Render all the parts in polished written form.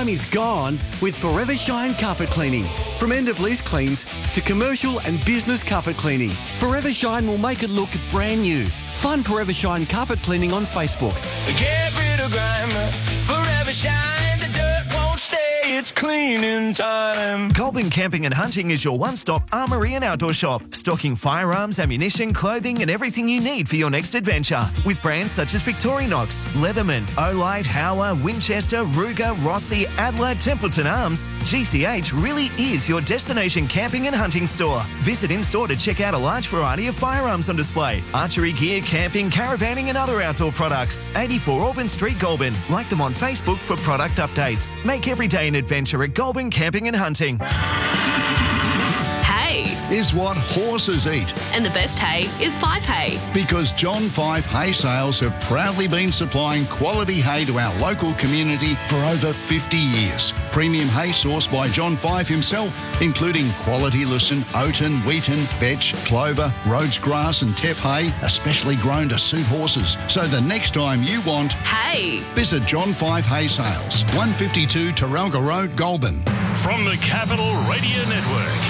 time is gone with Forever Shine Carpet Cleaning. From end-of-lease cleans to commercial and business carpet cleaning, Forever Shine will make it look brand new. Find Forever Shine Carpet Cleaning on Facebook. Get rid of grime, Forever Shine, the dirt won't stay, it's cleaning time. Goulburn Camping and Hunting is your one-stop armoury and outdoor shop, stocking firearms, ammunition, clothing and everything you need for your next adventure. With brands such as Victorinox, Leatherman, Olight, Hauer, Winchester, Ruger, Rossi, Adler, Templeton Arms, GCH really is your destination camping and hunting store. Visit in-store to check out a large variety of firearms on display, archery gear, camping, caravanning and other outdoor products. 84 Auburn Street, Goulburn. Like them on Facebook for product updates. Make every day an adventure at Goulburn Camping and Hunting. Hay is what horses eat. And the best hay is Five Hay. Because John Five Hay Sales have proudly been supplying quality hay to our local community for over 50 years. Premium hay sourced by John Five himself, including quality lucerne, oaten, wheaten, vetch, clover, Rhodes grass and teff hay, especially grown to suit horses. So the next time you want hay, visit John Five Hay Sales, 152 Taralga Road, Goulburn. From the Capital Radio Network.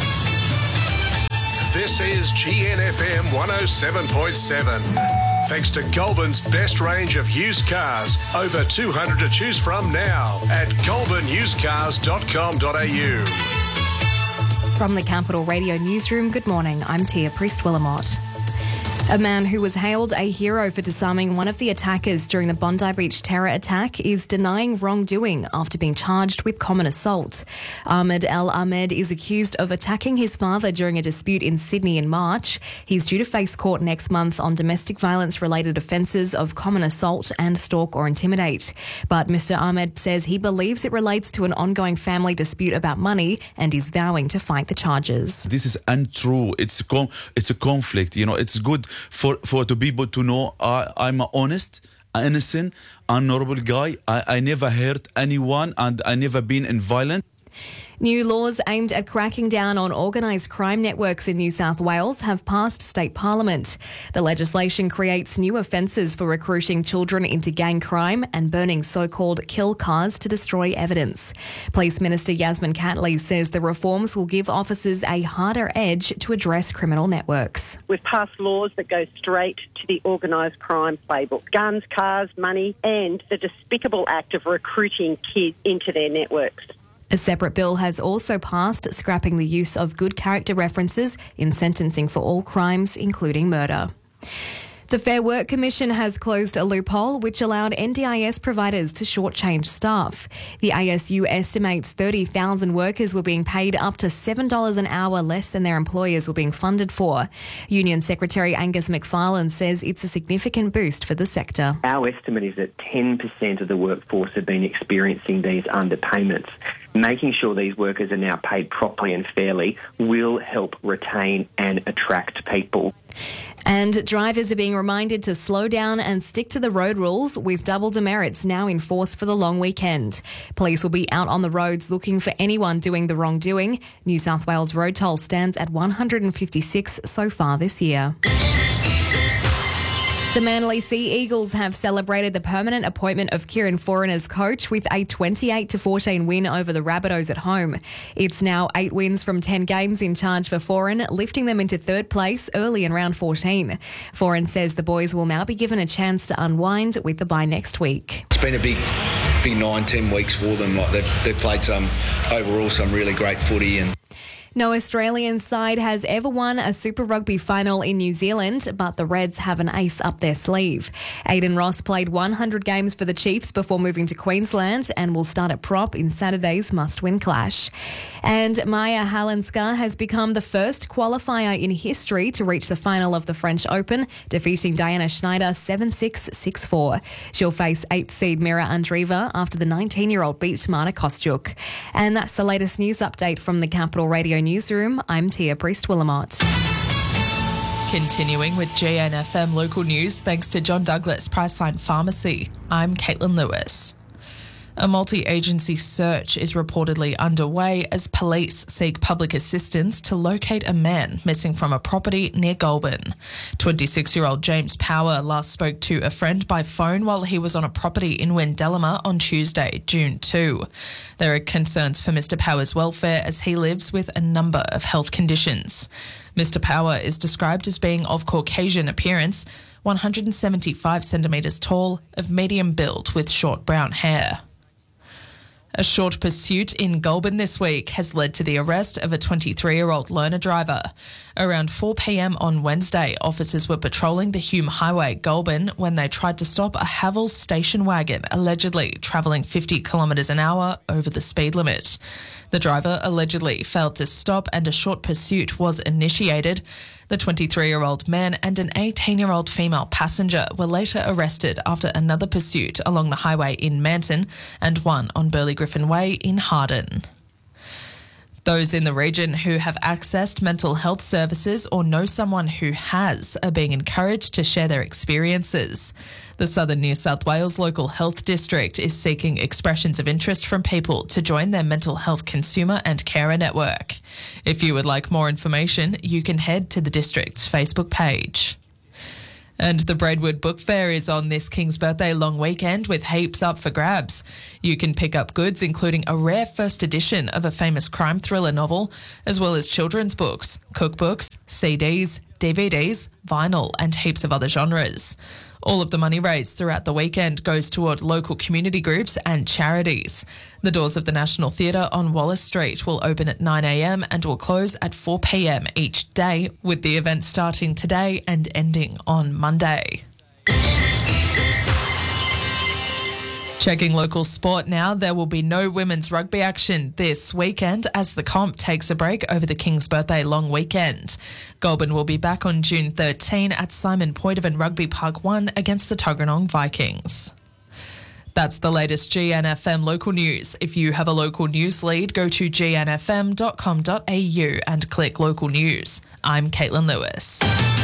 This is GNFM 107.7. Thanks to Goulburn's best range of used cars. Over 200 to choose from now at goulburnusedcars.com.au. From the Capital Radio Newsroom, good morning. I'm Tia Priest-Willamot. A man who was hailed a hero for disarming one of the attackers during the Bondi Beach terror attack is denying wrongdoing after being charged with common assault. Ahmed El Ahmed is accused of attacking his father during a dispute in Sydney in March. He's due to face court next month on domestic violence-related offences of common assault and stalk or intimidate. But Mr Ahmed says he believes it relates to an ongoing family dispute about money and is vowing to fight the charges. This is untrue. It's a conflict. You know, it's good for the people to know I'm an honest, innocent, honourable guy. I never hurt anyone and I never been in violence. New laws aimed at cracking down on organised crime networks in New South Wales have passed state parliament. The legislation creates new offences for recruiting children into gang crime and burning so-called kill cars to destroy evidence. Police Minister Yasmin Catley says the reforms will give officers a harder edge to address criminal networks. We've passed laws that go straight to the organised crime playbook. Guns, cars, money and the despicable act of recruiting kids into their networks. A separate bill has also passed, scrapping the use of good character references in sentencing for all crimes, including murder. The Fair Work Commission has closed a loophole which allowed NDIS providers to shortchange staff. The ASU estimates 30,000 workers were being paid up to $7 an hour less than their employers were being funded for. Union Secretary Angus McFarlane says it's a significant boost for the sector. Our estimate is that 10% of the workforce have been experiencing these underpayments. Making sure these workers are now paid properly and fairly will help retain and attract people. And drivers are being reminded to slow down and stick to the road rules, with double demerits now in force for the long weekend. Police will be out on the roads looking for anyone doing the wrongdoing. New South Wales road toll stands at 156 so far this year. The Manly Sea Eagles have celebrated the permanent appointment of Kieran Foran as coach with a 28-14 win over the Rabbitohs at home. It's now 8 wins from 10 games in charge for Foran, lifting them into third place early in round 14. Foran says the boys will now be given a chance to unwind with the bye next week. It's been a big 9-10 weeks for them. Like they've played some really great footy and. No Australian side has ever won a Super Rugby final in New Zealand, but the Reds have an ace up their sleeve. Aidan Ross played 100 games for the Chiefs before moving to Queensland and will start at prop in Saturday's must-win clash. And Maya Halenska has become the first qualifier in history to reach the final of the French Open, defeating Diana Schneider 7-6, 6-4. She'll face 8th seed Mira Andreeva after the 19-year-old beat Marta Kostyuk. And that's the latest news update from the Capital Radio Newsroom. I'm Tia Priest-Willamot. Continuing with GNFM local news, thanks to John Douglas Priceline Pharmacy. I'm Caitlin Lewis. A multi-agency search is reportedly underway as police seek public assistance to locate a man missing from a property near Goulburn. 26-year-old James Power last spoke to a friend by phone while he was on a property in Wendelama on Tuesday, June 2. There are concerns for Mr. Power's welfare as he lives with a number of health conditions. Mr. Power is described as being of Caucasian appearance, 175 centimetres tall, of medium build with short brown hair. A short pursuit in Goulburn this week has led to the arrest of a 23-year-old learner driver. Around 4 p.m. on Wednesday, officers were patrolling the Hume Highway, Goulburn, when they tried to stop a Havells station wagon allegedly travelling 50 kilometres an hour over the speed limit. The driver allegedly failed to stop and a short pursuit was initiated. The 23-year-old man and an 18-year-old female passenger were later arrested after another pursuit along the highway in Manton and one on Burley Griffin Way in Harden. Those in the region who have accessed mental health services or know someone who has are being encouraged to share their experiences. The Southern New South Wales Local Health District is seeking expressions of interest from people to join their mental health consumer and carer network. If you would like more information, you can head to the district's Facebook page. And the Braidwood Book Fair is on this King's Birthday long weekend with heaps up for grabs. You can pick up goods including a rare first edition of a famous crime thriller novel, as well as children's books, cookbooks, CDs, DVDs, vinyl and heaps of other genres. All of the money raised throughout the weekend goes toward local community groups and charities. The doors of the National Theatre on Wallace Street will open at 9 a.m. and will close at 4 p.m. each day, with the event starting today and ending on Monday. Checking local sport now, there will be no women's rugby action this weekend as the comp takes a break over the King's Birthday long weekend. Goulburn will be back on June 13 at Simon Poidevin Rugby Park 1 against the Tuggeranong Vikings. That's the latest GNFM local news. If you have a local news lead, go to gnfm.com.au and click local news. I'm Caitlin Lewis.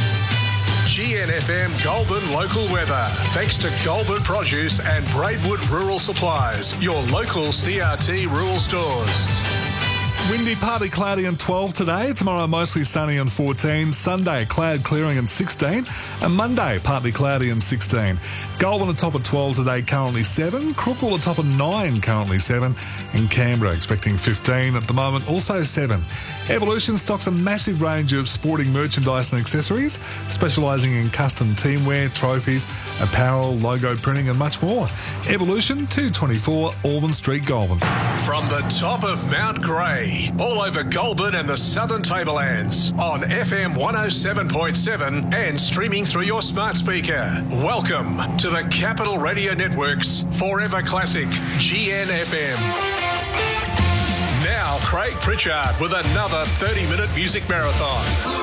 GNFM Goulburn local weather. Thanks to Goulburn Produce and Braidwood Rural Supplies, your local CRT rural stores. Windy, partly cloudy and 12 today. Tomorrow mostly sunny and 14. Sunday cloud clearing and 16. And Monday partly cloudy and 16. Goulburn atop of 12 today, currently 7. Crookwell atop of 9, currently 7. And Canberra expecting 15 at the moment, also 7. Evolution stocks a massive range of sporting merchandise and accessories, specialising in custom teamwear, trophies, apparel, logo printing and much more. Evolution, 224 Alban Street, Goulburn. From the top of Mount Grey, all over Goulburn and the Southern Tablelands, on FM 107.7 and streaming through your smart speaker. Welcome to the Capital Radio Network's Forever Classic, GNFM. Now, Craig Pritchard with another 30-minute music marathon.